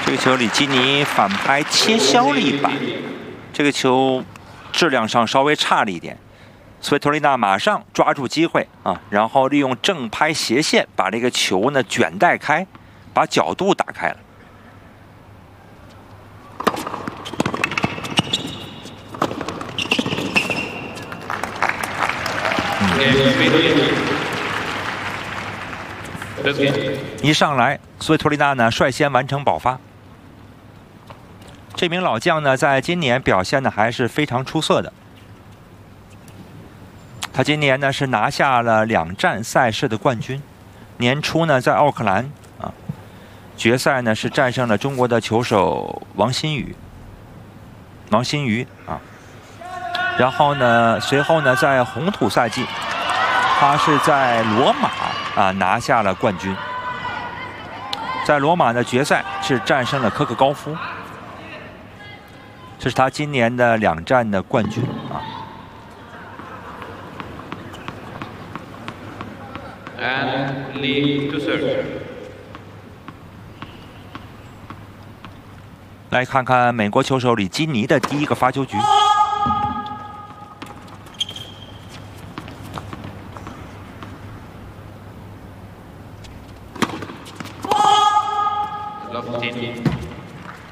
这个球里基尼反拍切削了一把，这个球质量上稍微差了一点。斯维托利娜马上抓住机会啊，然后利用正拍斜线把这个球呢卷带开，把角度打开了。一上来，斯维托利娜呢率先完成保发。这名老将呢，在今年表现的还是非常出色的。他今年呢是拿下了2站赛事的冠军。年初呢在奥克兰决赛呢是战胜了中国的球手王新宇啊。然后呢，随后呢在红土赛季，他是在罗马拿下了冠军。在罗马的决赛是战胜了科克高夫。这是他今年的2站的冠军啊。 And lead to serve. 来看看美国球手里基尼的第一个发球局。 Lofting.